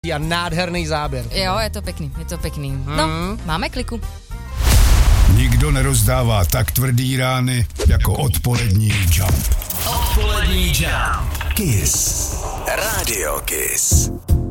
a nádherný záběr. Jo, je to pěkný. No, máme kliku. Nikdo nerozdává tak tvrdý rány jako odpolední Jump. Odpolední Jump. Kiss. Radio Kiss.